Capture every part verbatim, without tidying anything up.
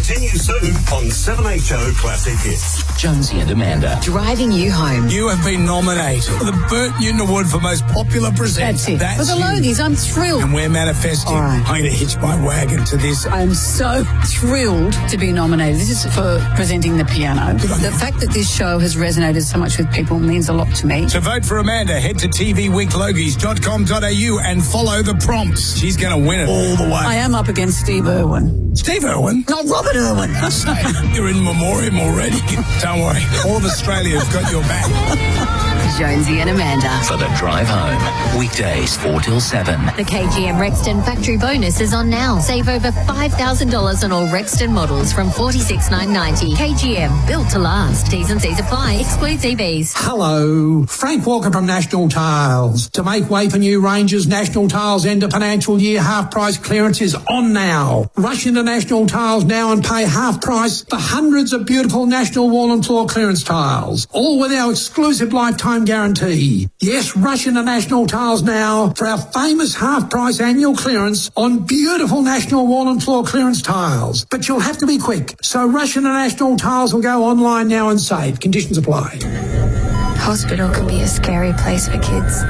continues soon on seven H O Classic Hits. Jonesy and Amanda. Driving you home. You have been nominated for the Bert Newton Award for Most Popular Presenter. That's it. That's for the you. Logies, I'm thrilled. And we're manifesting. All right. I'm going to hitch my wagon to this. I'm so thrilled to be nominated. This is for presenting the piano. The fact that this show has resonated so much with people means a lot to me. To vote for Amanda, head to t v week logies dot com dot a u and follow the prompts. She's going to win it all the way. I am up against Steve Irwin. Steve Irwin? Not Robert Irwin. You're in memoriam already. Don't worry. All of Australia's got your back. Jonesy and Amanda. For the drive home. Weekdays four till seven. The K G M Rexton factory bonus is on now. Save over five thousand dollars on all Rexton models from forty-six thousand nine hundred ninety dollars. K G M, built to last. T's and C's apply. Excludes E Vs. Hello, Frank Walker from National Tiles. To make way for new ranges, National Tiles end of financial year half price clearance is on now. Rush into National Tiles now and pay half price for hundreds of beautiful National Wall and Floor clearance tiles, all with our exclusive lifetime guarantee. Yes, rush into National Tiles now for our famous half price annual clearance on beautiful National Wall and Floor clearance tiles. But you'll have to be quick, so rush into National Tiles or go online now and save. Conditions apply. Hospital can be a scary place for kids.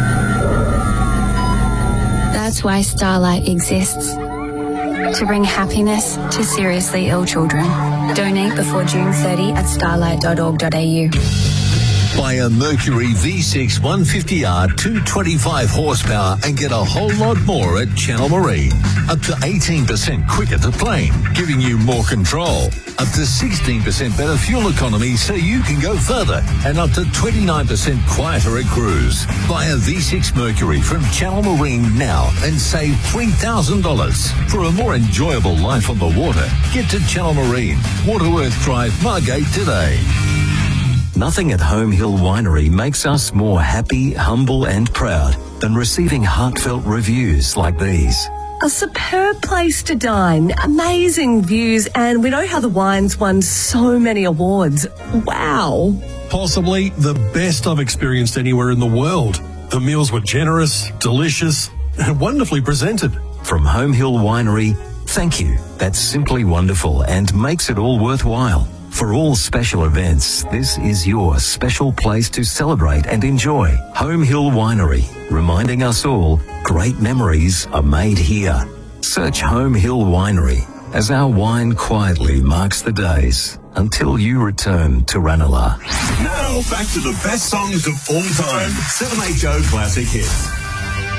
That's why Starlight exists. To bring happiness to seriously ill children. Donate before June thirtieth at starlight dot org dot a u. Buy a Mercury V six one fifty R two twenty-five horsepower and get a whole lot more at Channel Marine. Up to eighteen percent quicker to plane, giving you more control. Up to sixteen percent better fuel economy so you can go further. And up to twenty-nine percent quieter at cruise. Buy a V six Mercury from Channel Marine now and save three thousand dollars. For a more enjoyable life on the water, get to Channel Marine, Waterworth Drive, Margate today. Nothing at Home Hill Winery makes us more happy, humble and proud than receiving heartfelt reviews like these. A superb place to dine, amazing views, and we know how the wine's won so many awards. Wow. Possibly the best I've experienced anywhere in the world. The meals were generous, delicious, and wonderfully presented. From Home Hill Winery, thank you. That's simply wonderful and makes it all worthwhile. For all special events, this is your special place to celebrate and enjoy. Home Hill Winery, reminding us all great memories are made here. Search Home Hill Winery as our wine quietly marks the days until you return to Ranelagh. Now back to the best songs of all time. seven H O Classic Hits.